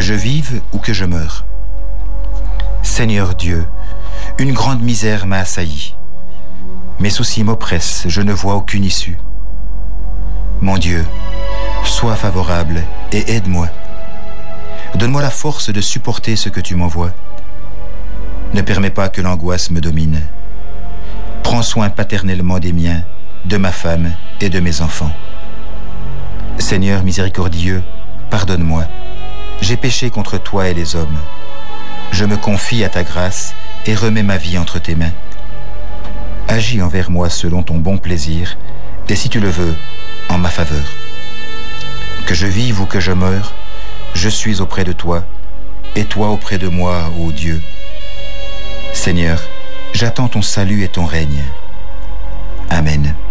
je vive ou que je meure. Seigneur Dieu, une grande misère m'a assailli. Mes soucis m'oppressent, je ne vois aucune issue. Mon Dieu, sois favorable et aide-moi. Donne-moi la force de supporter ce que tu m'envoies. Ne permets pas que l'angoisse me domine. Prends soin paternellement des miens, de ma femme et de mes enfants. Seigneur miséricordieux, pardonne-moi. J'ai péché contre toi et les hommes. Je me confie à ta grâce et remets ma vie entre tes mains. Agis envers moi selon ton bon plaisir, et si tu le veux, en ma faveur. Que je vive ou que je meure, je suis auprès de toi, et toi auprès de moi, ô Dieu. Seigneur, j'attends ton salut et ton règne. Amen.